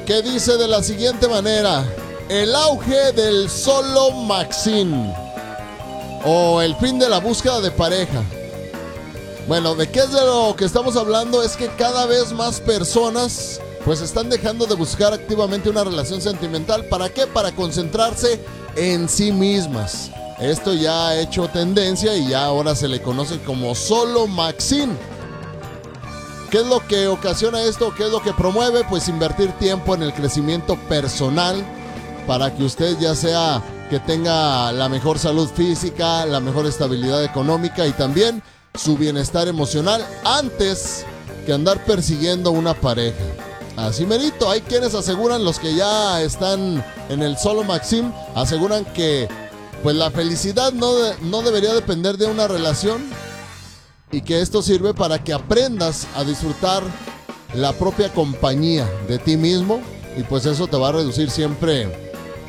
que dice de la siguiente manera: el auge del solo maxim o el fin de la búsqueda de pareja. Bueno, ¿de qué es de lo que estamos hablando? Es que cada vez más personas pues están dejando de buscar activamente una relación sentimental. ¿Para qué? Para concentrarse en sí mismas. Esto ya ha hecho tendencia y ya ahora se le conoce como solo maxim. ¿Qué es lo que ocasiona esto? ¿Qué es lo que promueve? Pues invertir tiempo en el crecimiento personal para que usted ya sea que tenga la mejor salud física, la mejor estabilidad económica y también su bienestar emocional antes que andar persiguiendo una pareja. Así merito, hay quienes aseguran, los que ya están en el solo maxim, aseguran que pues la felicidad no debería depender de una relación y que esto sirve para que aprendas a disfrutar la propia compañía de ti mismo y pues eso te va a reducir siempre,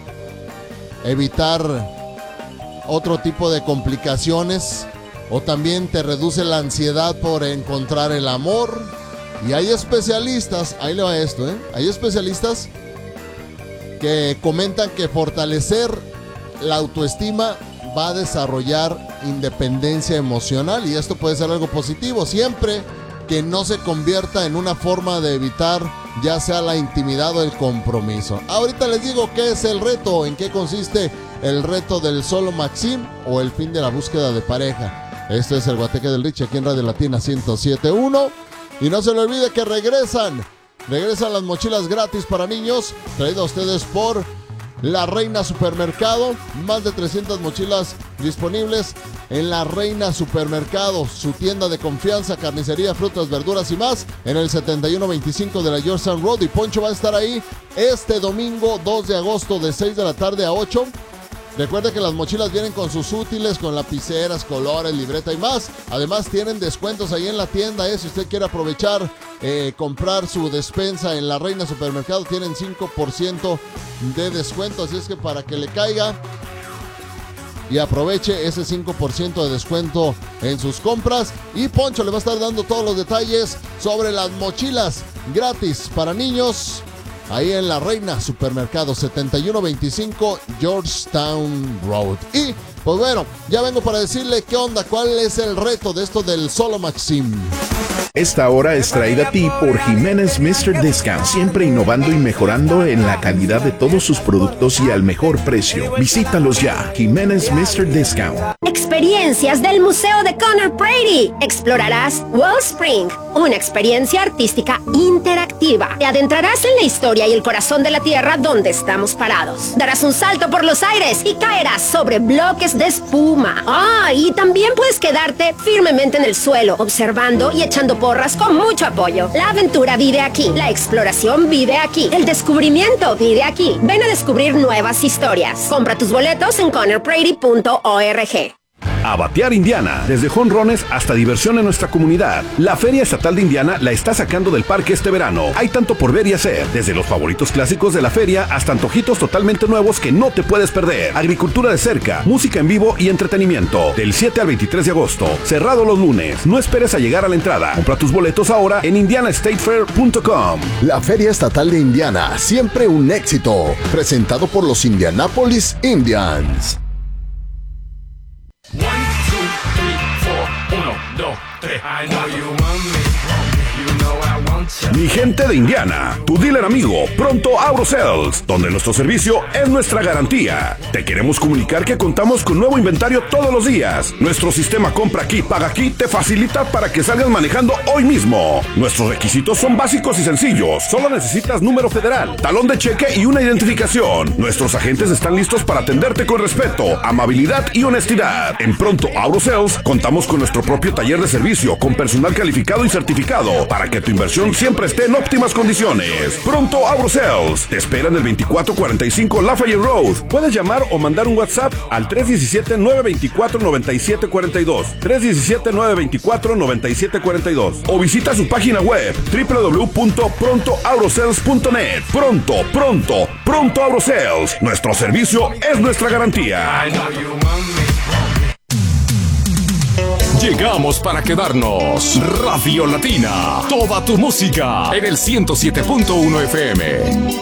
evitar otro tipo de complicaciones, o también te reduce la ansiedad por encontrar el amor. Y hay especialistas, ahí le va esto, hay especialistas que comentan que fortalecer la autoestima va a desarrollar independencia emocional y esto puede ser algo positivo siempre que no se convierta en una forma de evitar ya sea la intimidad o el compromiso. Ahorita les digo qué es el reto, en qué consiste el reto del solo maxim o el fin de la búsqueda de pareja. Esto es el Guateque del Rich aquí en Radio Latina 107.1 y no se le olvide que regresan las mochilas gratis para niños traídas a ustedes por La Reina Supermercado. Más de 300 mochilas disponibles en La Reina Supermercado, su tienda de confianza, carnicería, frutas, verduras y más, en el 7125 de la Georgetown Road. Y Poncho va a estar ahí este domingo 2 de agosto de 6 de la tarde a 8. Recuerde que las mochilas vienen con sus útiles, con lapiceras, colores, libreta y más. Además tienen descuentos ahí en la tienda, si usted quiere aprovechar, comprar su despensa en La Reina Supermercado, tienen 5% de descuento. Así es que para que le caiga y aproveche ese 5% de descuento en sus compras. Y Poncho le va a estar dando todos los detalles sobre las mochilas gratis para niños ahí en La Reina Supermercado, 7125 Georgetown Road. Y pues bueno, ya vengo para decirle qué onda, cuál es el reto de esto del solo maxim. Esta hora es traída a ti por Jiménez Mr. Discount, siempre innovando y mejorando en la calidad de todos sus productos y al mejor precio. Visítalos ya, Jiménez Mr. Discount. Experiencias del Museo de Conor Brady. Explorarás Wellspring, una experiencia artística interactiva. Te adentrarás en la historia y el corazón de la tierra donde estamos parados. Darás un salto por los aires y caerás sobre bloques de espuma. Y también puedes quedarte firmemente en el suelo, observando y echando porras con mucho apoyo. La aventura vive aquí, la exploración vive aquí, el descubrimiento vive aquí. Ven a descubrir nuevas historias. Compra tus boletos en conorbrady.org. A batear Indiana, desde jonrones hasta diversión en nuestra comunidad. La Feria Estatal de Indiana la está sacando del parque este verano. Hay tanto por ver y hacer, desde los favoritos clásicos de la feria hasta antojitos totalmente nuevos que no te puedes perder. Agricultura de cerca, música en vivo y entretenimiento. Del 7 al 23 de agosto, cerrado los lunes. No esperes a llegar a la entrada. Compra tus boletos ahora en indianastatefair.com. La Feria Estatal de Indiana, siempre un éxito. Presentado por los Indianapolis Indians. 1, 2, 3, 4. 1, 2, 3. I know you want me. You know I want you. Mi gente de Indiana, tu dealer amigo, Pronto AutoSales, donde nuestro servicio es nuestra garantía. Te queremos comunicar que contamos con nuevo inventario todos los días. Nuestro sistema compra aquí, paga aquí, te facilita para que salgas manejando hoy mismo. Nuestros requisitos son básicos y sencillos. Solo necesitas número federal, talón de cheque y una identificación. Nuestros agentes están listos para atenderte con respeto, amabilidad y honestidad. En Pronto AutoSales contamos con nuestro propio taller de servicio con personal calificado y certificado para que tu inversión siempre esté en óptimas condiciones. Pronto AutoSales te espera en el 2445 Lafayette Road. Puedes llamar o mandar un WhatsApp al 317-924-9742, 317-924-9742 o visita su página web www.prontoautosales.net. Pronto AutoSales. Nuestro servicio es nuestra garantía. Llegamos para quedarnos. Radio Latina, toda tu música en el 107.1 FM.